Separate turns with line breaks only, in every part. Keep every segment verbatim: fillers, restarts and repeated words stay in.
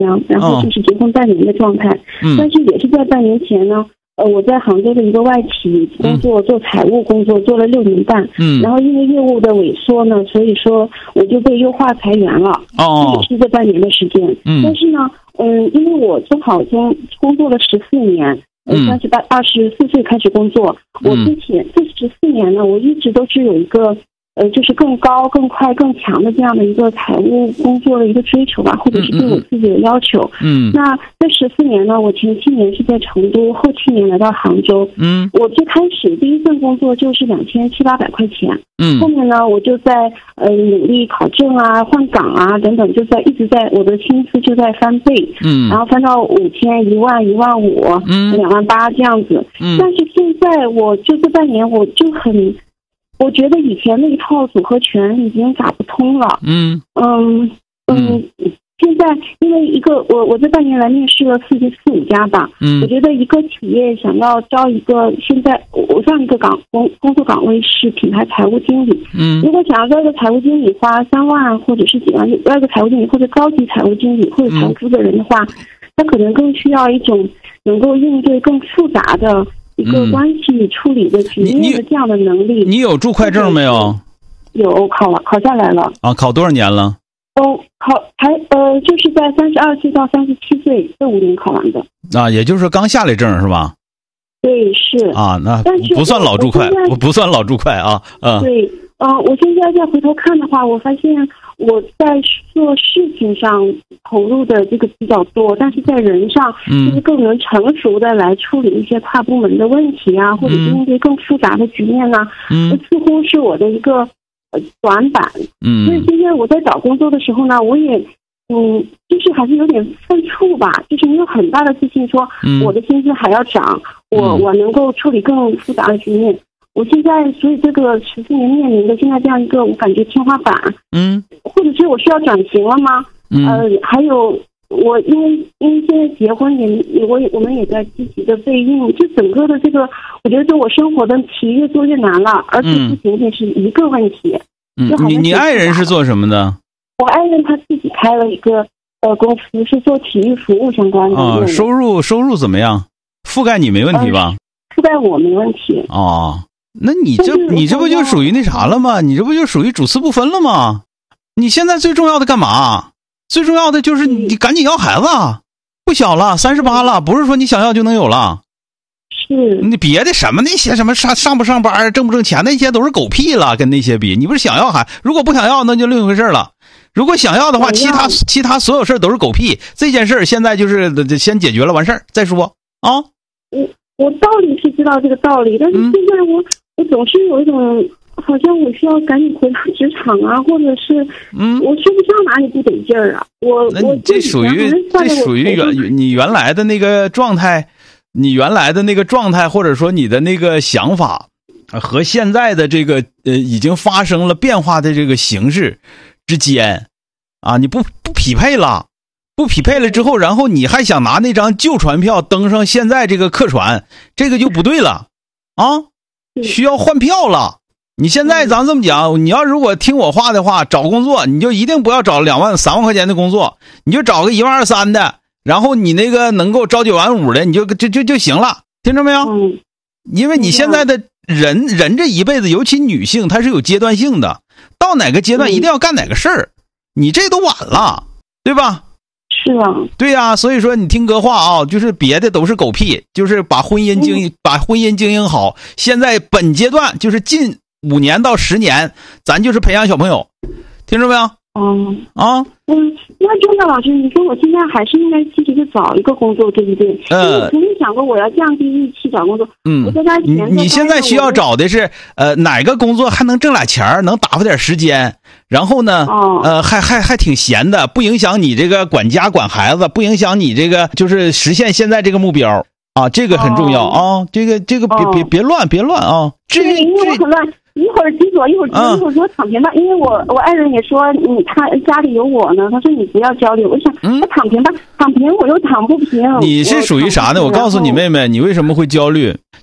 然后就是结婚半年的状态。
嗯，
但是也是在半年前呢，呃，我在杭州的一个外企工作，做财务工作，做了六年半。
嗯，
然后因为业务的萎缩呢，所以说我就被优化裁员了。
哦，
也是这半年的时间。
嗯，
但是呢，嗯，因为我正好工工作了十四年。嗯，三十八、二十四岁开始工作。我之前这十四年呢，我一直都是有一个，呃，就是更高、更快、更强的这样的一个财务工作的一个追求吧，或者是对我自己的要求。
嗯，
那这十四年呢，我前七年是在成都，后七年来到杭州。
嗯，
我最开始第一份工作就是两千七八百块钱。
嗯，
后面呢，我就在呃努力考证啊、换岗啊等等，就在一直在我的薪资就在翻倍。
嗯，
然后翻到五千、一万、一万五、嗯、两万八这样子。
嗯，
但是现在我就这半年我就很，我觉得以前那一套组合拳已经打不通了。
嗯
嗯嗯。嗯现在因为一个我我这半年来面试了四四五家吧，嗯，我觉得一个企业想要招一个，现在我上一个岗工工作岗位是品牌财务经理，嗯，如果想要招一个财务经理花三万或者是几万，要一个财务经理或者高级财务经理或者财务负责人的话，他可能更需要一种能够应对更复杂的一个关系处理的局面的这样的能力。
你, 你有注会证没有？
有，考了，考下来了。啊，
考多少年了？
哦，考才呃，就是在三十二岁到三十七岁这五年考完的。
啊，也就是刚下来证是吧？
对，是。
啊，那不算老注会，不不算老注会啊。嗯。
对，嗯、呃，我现在再回头看的话，我发现我在做事情上投入的这个比较多，但是在人上，就是更能成熟的来处理一些跨部门的问题啊，嗯、或者是应对更复杂的局面啊，嗯，似乎是我的一个。呃，短板，嗯，所以今天我在找工作的时候呢，我也，嗯，就是还是有点犯怵吧，就是没有很大的自信说，嗯，我的薪资还要涨，我、嗯、我能够处理更复杂的局面。我现在，所以这个十四年面临的现在这样一个，我感觉天花板，嗯，或者是我需要转型了吗？嗯，呃，还有我因为因为现在结婚也，我也我们也在积极的备孕，就整个的这个，我觉得对我生活的题越做越难了，而且不仅仅是一个问题。
嗯，你你爱人是做什么的？
我爱人他自己开了一个呃公司，是做体育服务相关的。
啊，收入收入怎么样？覆盖你没问题吧？
呃、覆盖我没问题。
哦，那你这你这不就属于那啥了吗？你这不就属于主次不分了吗？你现在最重要的干嘛？最重要的就是你赶紧要孩子，不小了，三十八了，不是说你想要就能有了。
是
你别的什么那些什么上上不上班挣不挣钱那些都是狗屁了，跟那些比，你不是想要还如果不想要那就另一回事了。如果想要的话，其他其他所有事都是狗屁。这件事现在就是先解决了完事儿再说啊。
我我道理是知道这个道理，但是现在我、嗯、我总是有一种好像我需要赶紧回到职场啊，或者是嗯，我说不上哪里不得劲儿啊。我我
这属于这属于原你原来的那个状态。你原来的那个状态，或者说你的那个想法，和现在的这个呃已经发生了变化的这个形式之间，啊，你不不匹配了，不匹配了之后，然后你还想拿那张旧船票登上现在这个客船，这个就不对了啊，需要换票了。你现在咱这么讲，你要如果听我话的话，找工作你就一定不要找两万三万块钱的工作，你就找个一万二三的。然后你那个能够朝九晚五的，你就就就就行了，听着没有？嗯，因为你现在的人人这一辈子，尤其女性，她是有阶段性的，到哪个阶段一定要干哪个事儿，你这都晚了，对吧？
是啊，
对呀、啊，所以说你听哥话啊，就是别的都是狗屁，就是把婚姻经营、嗯、把婚姻经营好。现在本阶段就是近五年到十年，咱就是培养小朋友，听着没有？
嗯
啊，
嗯，那钟晓老师，你说我现在还是应该积极的找一个工作，对不对？呃，我曾经想过我要降低预期找工作。嗯，我在家前
你你现在需要找的是呃哪个工作还能挣俩钱，能打发点时间，然后呢，哦、呃还还还挺闲的，不影响你这个管家管孩子，不影响你这个就是实现现在这个目标啊，这个很重要、哦、啊，这个这个别、哦、别别乱别乱啊，
这个因为我很乱。一会儿急左一会儿急右，一会儿说躺平吧，因为我我爱人也说你他家里有我呢，他说你不要焦虑。我想那躺平吧，躺平我又躺不平。
你是属于啥呢？我告诉你妹妹，你为什么会焦虑？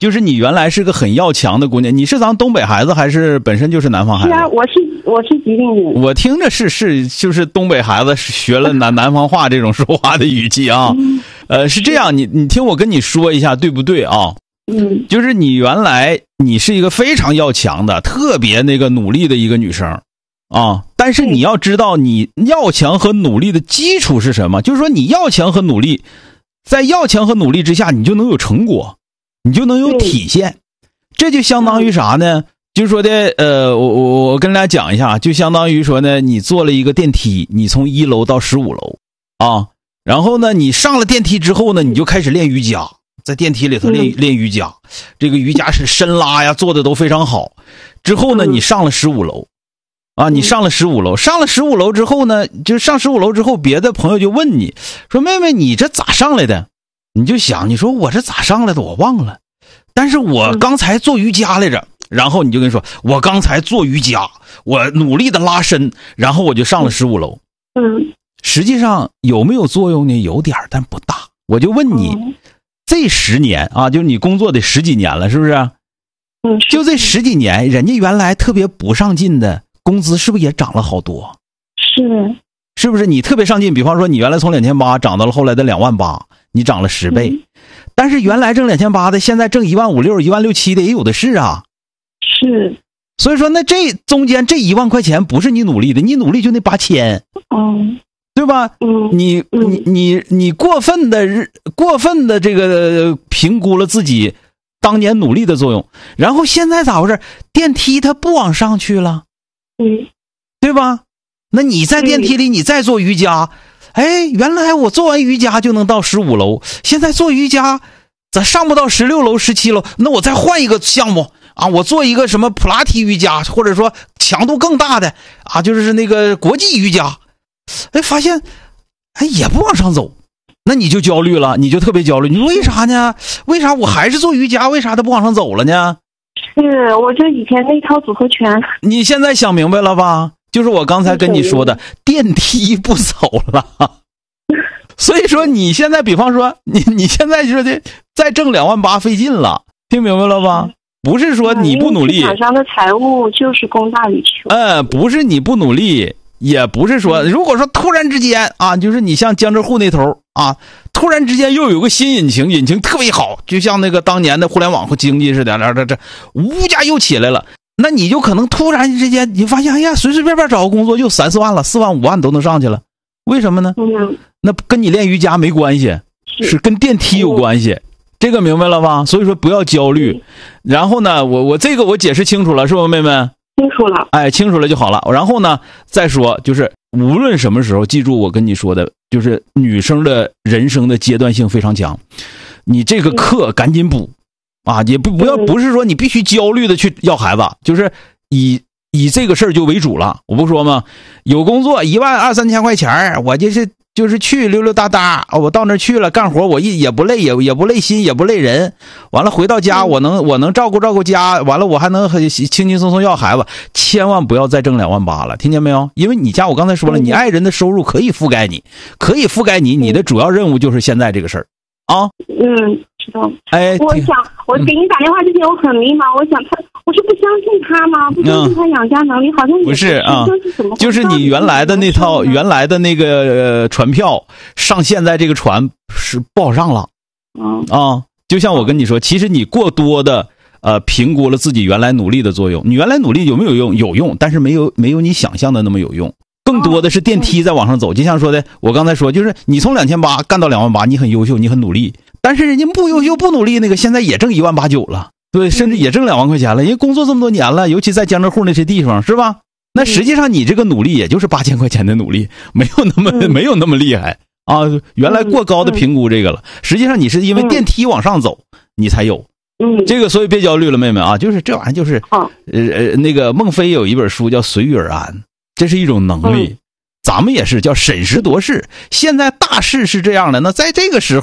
就是你原来是个很要强的姑娘，你是咱东北孩子还是本身就是南方孩子？
是啊，我是我是吉林人。
我听着是是就是东北孩子学了南南方话这种说话的语气啊。嗯、呃，是这样，你你听我跟你说一下，对不对啊？
嗯，
就是你原来你是一个非常要强的、特别那个努力的一个女生啊，但是你要知道，你要强和努力的基础是什么？就是说你要强和努力，在要强和努力之下，你就能有成果。你就能有体现，这就相当于啥呢？就是说的，呃，我我我跟大家讲一下，就相当于说呢，你坐了一个电梯，你从一楼到十五楼啊，然后呢，你上了电梯之后呢，你就开始练瑜伽，在电梯里头练练瑜伽，这个瑜伽是深拉呀，做的都非常好。之后呢，你上了十五楼，啊，你上了十五楼，上了十五楼之后呢，就上十五楼之后，别的朋友就问你说：“妹妹，你这咋上来的？”你就想，你说我这咋上来的？我忘了，但是我刚才做瑜伽来着。然后你就跟你说，我刚才做瑜伽，我努力的拉伸，然后我就上了十五楼。
嗯，
实际上有没有作用呢？有点，但不大。我就问你，嗯、这十年啊，就是你工作得十几年了，是不是？
嗯，
就这十几年，人家原来特别不上进的工资是不是也涨了好多？
是，
是不是？你特别上进，比方说你原来从两千八涨到了后来的两万八。你涨了十倍，嗯、但是原来挣两千八的，现在挣一万五六、一万六七的也有的是啊。
是，
所以说那这中间这一万块钱不是你努力的，你努力就那八千，
哦，
对吧？
嗯，
你你你你过分的过分的这个评估了自己当年努力的作用，然后现在咋回事？电梯它不往上去了，
嗯，
对吧？那你在电梯里你再做瑜伽。哎，原来我做完瑜伽就能到十五楼，现在做瑜伽咋上不到十六楼、十七楼？那我再换一个项目啊，我做一个什么普拉提瑜伽，或者说强度更大的啊，就是那个国际瑜伽。哎，发现哎也不往上走，那你就焦虑了，你就特别焦虑。你说为啥呢？为啥我还是做瑜伽，为啥它不往上走了呢？
是，我就以前那套组合拳。
你现在想明白了吧？就是我刚才跟你说的，电梯不走了，所以说你现在，比方说你你现在说的再挣两万八费劲了，听明白了吧？不是说你不努力，
市场上的财务就是供大于求。
呃，不是你不努力，也不是说，如果说突然之间啊，就是你像江浙沪那头啊，突然之间又有个新引擎，引擎特别好，就像那个当年的互联网经济似的，这这这物价又起来了。那你就可能突然之间你发现，哎呀，随随便便找个工作就三四万了，四万五万都能上去了，为什么呢？
嗯，
那跟你练瑜伽没关系，是, 是跟电梯有关系，这个明白了吧？所以说不要焦虑。然后呢，我我这个我解释清楚了，是吧，妹妹？
清楚了，
哎，清楚了就好了。然后呢，再说就是无论什么时候，记住我跟你说的，就是女生的人生的阶段性非常强，你这个课赶紧补。啊，也不不要不是说你必须焦虑的去要孩子，就是以以这个事儿就为主了。我不说吗？有工作一万二三千块钱，我就是就是去溜溜达达，我到那儿去了干活，我一也不累，也也不累心，也不累人。完了回到家，我能我能照顾照顾家，完了我还能很轻轻松松要孩子。千万不要再挣两万八了，听见没有？因为你家我刚才说了，你爱人的收入可以覆盖你，可以覆盖你，你的主要任务就是现在这个事儿啊。
嗯。知道，
哎，
我想我给你打电话之前我很迷茫，我想他，我是不相信他吗？不相信他养家能力，嗯、好像也
不是啊，就是你原来的那套原来的那个、呃、船票上现在这个船是不好上了，
嗯
啊，就像我跟你说，其实你过多的呃评估了自己原来努力的作用，你原来努力有没有用？有用，但是没有没有你想象的那么有用。更多的是电梯在往上走，就像说的，我刚才说，就是你从两千八干到两万八，你很优秀，你很努力。但是人家不优秀不努力，那个现在也挣一万八九了，对，甚至也挣两万块钱了。人家工作这么多年了，尤其在江浙沪那些地方，是吧？那实际上你这个努力也就是八千块钱的努力，没有那么、嗯、没有那么厉害啊。原来过高的评估这个了，实际上你是因为电梯往上走，你才有。
嗯，
这个所以别焦虑了，妹妹啊，就是这玩意儿就是，呃呃，那个孟非有一本书叫《随遇而安》，这是一种能力。咱们也是叫审时度势，现在大势是这样的，那在这个时候。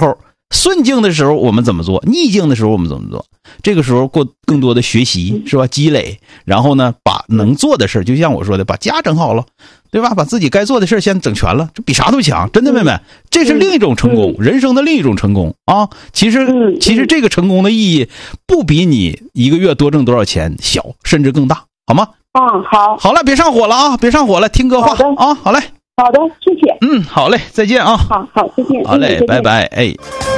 顺境的时候我们怎么做，逆境的时候我们怎么做，这个时候过更多的学习是吧，积累，然后呢把能做的事，就像我说的，把家整好了，对吧，把自己该做的事先整全了，这比啥都强，真的妹妹，这是另一种成功，人生的另一种成功啊。其实其实这个成功的意义不比你一个月多挣多少钱小，甚至更大，好吗？
嗯，好，
好了，别上火了啊，别上火了，听歌话啊，好嘞，
好的，谢谢。
嗯，好嘞，再见啊。
好好，再见。
好嘞，拜拜。哎，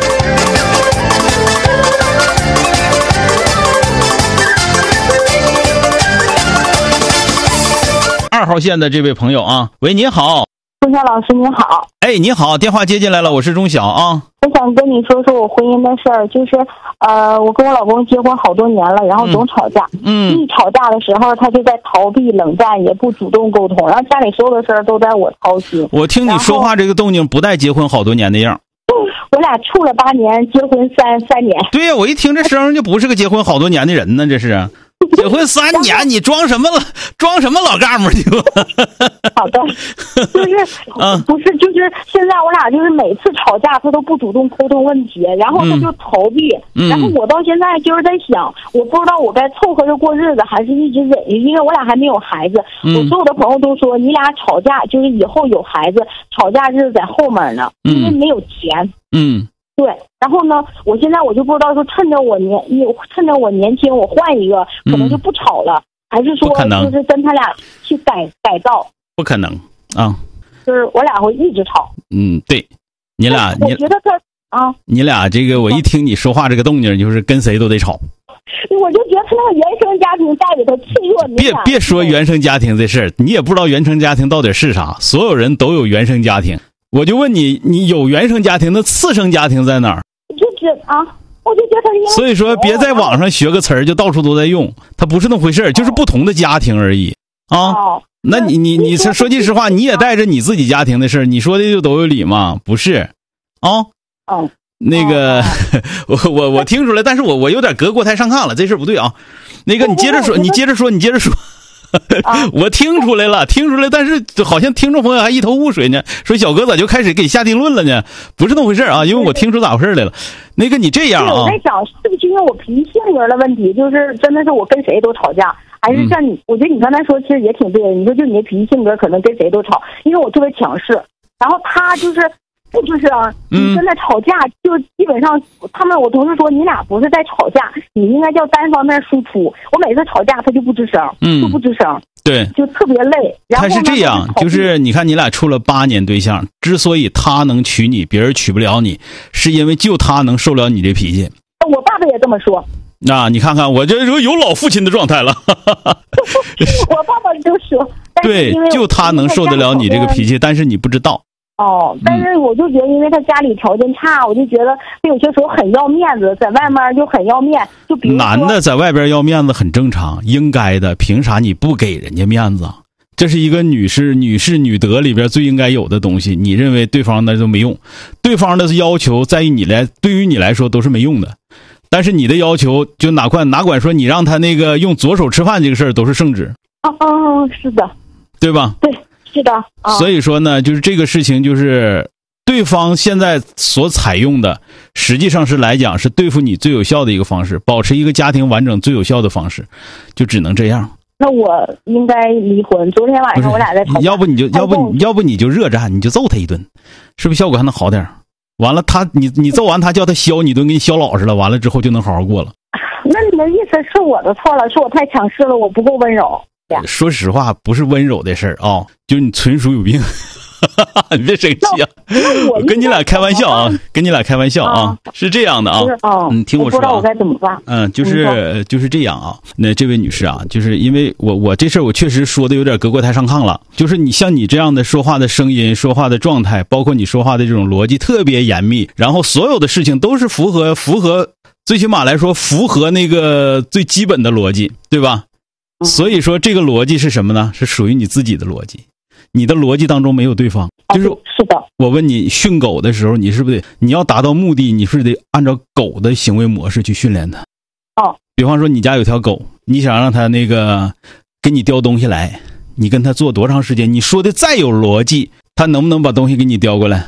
二号线的这位朋友啊，喂，你好。
钟晓老师你好。
哎，你好，电话接进来了，我是钟晓啊。
我想跟你说说我婚姻的事儿，就是呃，我跟我老公结婚好多年了，然后总吵架。嗯。一吵架的时候，他就在逃避、冷战，也不主动沟通，然后家里所有的事儿都在我操心。
我听你说话这个动静，不带结婚好多年的样。
我俩处了八年，结婚三三年。
对呀，我一听这声就不是个结婚好多年的人呢，这是。结婚三年，你装什么了？装什么老干部你？
好的，就是，嗯，不是，就是现在我俩就是每次吵架，他都不主动沟通问题，然后他就逃避，嗯、然后我到现在就是在想，我不知道我该凑合着过日子，还是一直忍着，因为我俩还没有孩子。嗯、我所有的朋友都说，你俩吵架就是以后有孩子，吵架日子在后面呢，因为没有钱。嗯。对，然后呢，我现在我就不知道说趁着我年，趁着我年轻，我换一个，可能就不吵了，嗯、还是说就是跟他俩去改改造？
不可能啊！
就是我俩会一直吵。
嗯，对，你俩，
我觉得他啊，
你俩这个，我一听你说话这个动静，就是跟谁都得吵。
我就觉得他那个原生家庭带给他脆弱敏
感。别别说原生家庭这事儿，你也不知道原生家庭到底是啥。所有人都有原生家庭。我就问你，你有原生家庭的次生家庭在哪儿？
就是啊，我就觉得他。
所以说，别在网上学个词儿就到处都在用，它不是那么回事儿，就是不同的家庭而已啊。哦、那你你你是说句实话，你也带着你自己家庭的事儿，你说的就都有理吗？不是啊。哦。那个，哦、我我我听出来，但是我我有点隔锅台上炕了，这事儿不对啊。那个，你接着说，你接着说，你接着说。啊、我听出来了，听出来，但是好像听众朋友还一头雾水呢，说小哥咋就开始给下定论了呢？不是那么回事啊，因为我听出咋回事来了。那个你这样啊，
我在想是不是因为我脾气性格的问题，就是真的是我跟谁都吵架，还是像你？嗯、我觉得你刚才说其实也挺对的，你说就你的脾气性格可能跟谁都吵，因为我特别强势，然后他就是。不就是啊？你跟他吵架，就基本上他们我同事说你俩不是在吵架，你应该叫单方面输出。我每次吵架他就不吱声，嗯，就不吱声，
对，
就特别累。然后
他是这样，就是你看你俩处了八年对象，之所以他能娶你，别人娶不了你，是因为就他能受了你这脾气。
我爸爸也这么说。
那、啊、你看看我这有老父亲的状态了。
我爸爸就说，
对，就他能受得了你这个脾气，但是你不知道。
哦，但是我就觉得，因为他家里条件差，我就觉得他有些时候很要面子，在外面就很要面。就比如
男的在外边要面子很正常，应该的，凭啥你不给人家面子？这是一个女士、女士女德里边最应该有的东西。你认为对方那都没用，对方的要求在于你来，对于你来说都是没用的。但是你的要求，就哪管哪管说你让他那个用左手吃饭这个事儿都是圣旨。
哦哦，是的，
对吧？
对。是的，哦、
所以说呢，就是这个事情，就是对方现在所采用的，实际上是来讲是对付你最有效的一个方式，保持一个家庭完整最有效的方式，就只能这样。
那我应该离婚？昨天晚上我俩在吵架，
要不你就要不要不你就热战，你就揍他一顿，是不是效果还能好点？完了他你你揍完他叫他削你一顿，给你削老实了，完了之后就能好好过了。
那你的意思是我的错了，是我太强势了，我不够温柔。
说实话，不是温柔的事儿啊，就是你纯属有病。你别生气啊！我跟你俩开玩笑啊，跟你俩开玩笑啊，是这样的啊。嗯，听我说、啊，
不知道我该怎么办。
嗯，就是就是这样啊。那这位女士啊，就是因为我我这事儿我确实说的有点隔锅台上炕了。就是你像你这样的说话的声音、说话的状态，包括你说话的这种逻辑特别严密，然后所有的事情都是符合符合，最起码来说符合那个最基本的逻辑，对吧？所以说这个逻辑是什么呢？是属于你自己的逻辑，你的逻辑当中没有对方。就是
是的。
我问你，训狗的时候，你是不是得你要达到目的，你是得按照狗的行为模式去训练它。
哦。
比方说你家有条狗，你想让它那个给你叼东西来，你跟它做多长时间？你说的再有逻辑，它能不能把东西给你叼过来？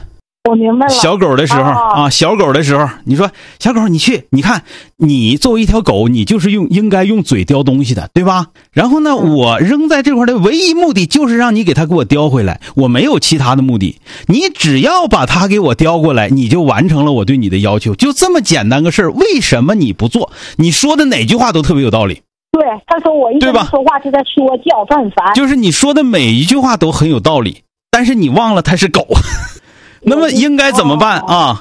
我明白了。
小狗的时候、哦、啊，小狗的时候，你说小狗你去，你看你作为一条狗，你就是用应该用嘴叼东西的，对吧？然后呢，嗯、我扔在这块的唯一目的就是让你给它给我叼回来，我没有其他的目的。你只要把它给我叼过来，你就完成了我对你的要求，就这么简单个事儿。为什么你不做？你说的哪句话都特别有道理。
对，他说我一跟他说话就在说教，他很烦。
就是你说的每一句话都很有道理，但是你忘了他是狗。那么应该怎么办啊？